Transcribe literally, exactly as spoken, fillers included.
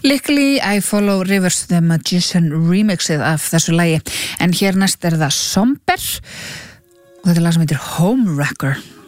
Likely I Follow Rivers The Magician remixið af þessu lagi, en hér næst er það Somber og þetta er lag sem heitir Home Wrecker.